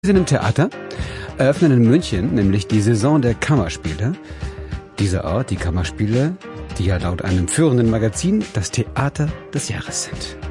Wir sind im Theater, eröffnen in München nämlich die Saison der Kammerspiele. Dieser Ort, die Kammerspiele, die ja laut einem führenden Magazin das Theater des Jahres sind.